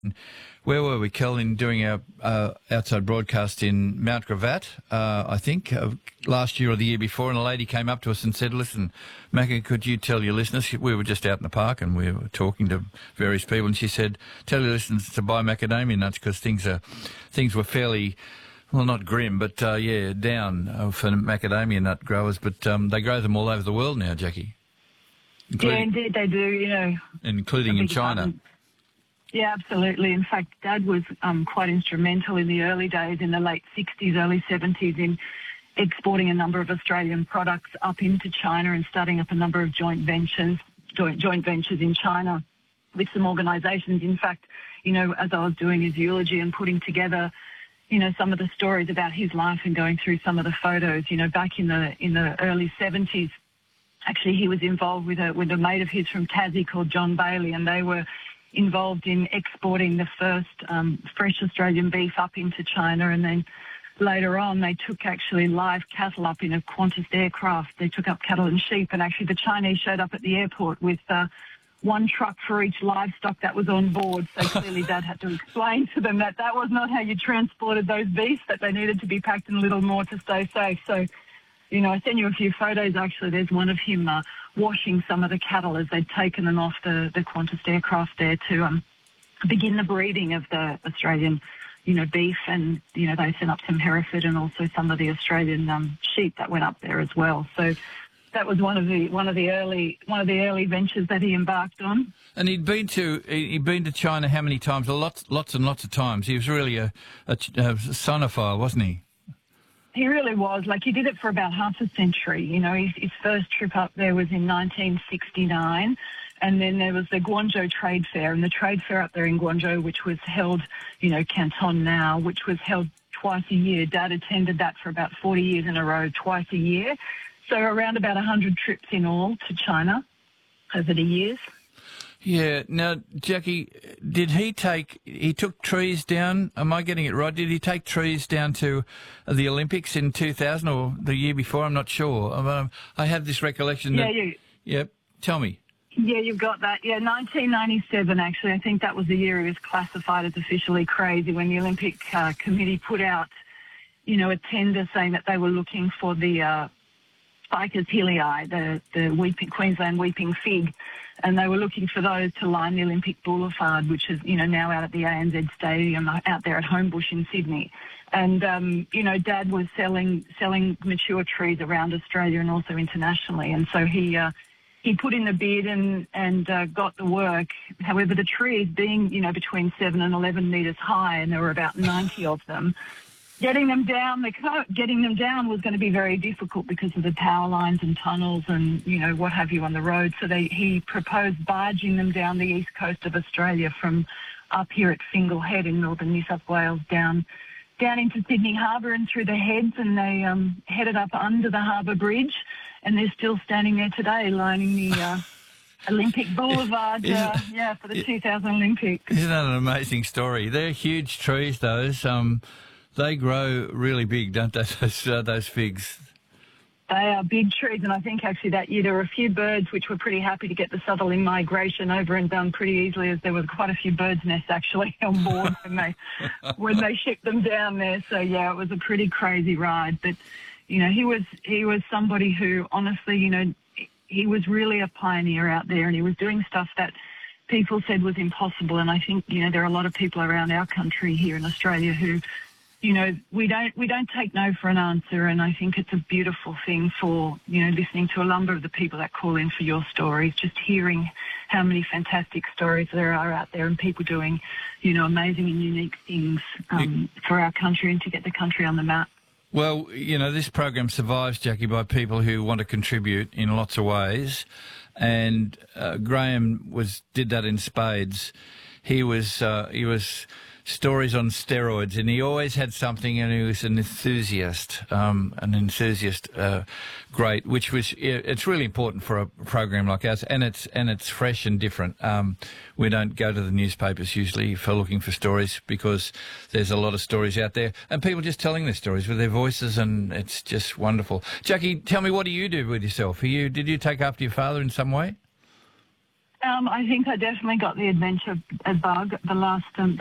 Where were we, Kel, doing our outside broadcast in Mount Gravatt, I think, last year or the year before, and a lady came up to us and said, listen, Macca, could you tell your listeners, we were just out in the park and we were talking to various people, and she said, tell your listeners to buy macadamia nuts because things were fairly, well, not grim, but, down for macadamia nut growers, but they grow them all over the world now, Jackie. Yeah, indeed they do, Including in China. Yeah, absolutely. In fact, Dad was quite instrumental in the early days, in the late 60s, early 70s, in exporting a number of Australian products up into China and starting up a number of joint ventures in China with some organisations. In fact, as I was doing his eulogy and putting together, some of the stories about his life and going through some of the photos, back in the early 70s, actually he was involved with a mate of his from Tassie called John Bailey, and they were involved in exporting the first fresh Australian beef up into China, and then later on they took actually live cattle up in a Qantas aircraft. They took up cattle and sheep, and actually the Chinese showed up at the airport with one truck for each livestock that was on board. So clearly Dad had to explain to them that was not how you transported those beasts, that they needed to be packed in a little more to stay safe. So, I sent you a few photos, actually. There's one of him washing some of the cattle as they'd taken them off the Qantas aircraft there to begin the breeding of the Australian, beef. And, they sent up some Hereford and also some of the Australian sheep that went up there as well. So that was one of the early ventures that he embarked on. And he'd been to China how many times? Lots and lots of times. He was really a sinophile, wasn't he? He really was. He did it for about half a century. His first trip up there was in 1969, and then there was the Guangzhou Trade Fair, and the trade fair up there in Guangzhou, which was held, Canton now, which was held twice a year. Dad attended that for about 40 years in a row, twice a year. So around about 100 trips in all to China over the years. Yeah. Now, Jackie, he took trees down, am I getting it right? Did he take trees down to the Olympics in 2000 or the year before? I'm not sure. I have this recollection. Yep. Tell me. Yeah, you've got that. Yeah, 1997, actually. I think that was the year he was classified as officially crazy when the Olympic Committee put out, a tender saying that they were looking for the Ficus hilii, the Queensland weeping fig, and they were looking for those to line the Olympic Boulevard, which is, now out at the ANZ Stadium out there at Homebush in Sydney. And, Dad was selling mature trees around Australia and also internationally. And so he put in the bid and got the work. However, the trees being, between 7 and 11 metres high, and there were about 90 of them, Getting them down was going to be very difficult because of the power lines and tunnels and, what have you on the road. So he proposed barging them down the east coast of Australia from up here at Fingal Head in northern New South Wales down into Sydney Harbour and through the heads, and they headed up under the Harbour Bridge, and they're still standing there today lining the Olympic Boulevard for the 2000 Olympics. Isn't that an amazing story? They're huge trees, those. They grow really big, don't they, those figs? They are big trees, and I think actually that year there were a few birds which were pretty happy to get the southerly migration over and done pretty easily, as there was quite a few birds' nests actually on board when they shipped them down there. So, yeah, it was a pretty crazy ride. But, he was somebody who, honestly, he was really a pioneer out there, and he was doing stuff that people said was impossible. And I think, there are a lot of people around our country here in Australia who, we don't take no for an answer, and I think it's a beautiful thing for, listening to a number of the people that call in for your stories, just hearing how many fantastic stories there are out there and people doing, amazing and unique things for our country and to get the country on the map. Well, this program survives, Jackie, by people who want to contribute in lots of ways, and Graham did that in spades. He was stories on steroids, and he always had something, and he was an enthusiast, great, which was, it's really important for a program like ours, and it's fresh and different. We don't go to the newspapers usually for looking for stories because there's a lot of stories out there, and people just telling their stories with their voices, and it's just wonderful. Jackie, tell me, what do you do with yourself? Did you take after your father in some way? I think I definitely got the adventure bug. The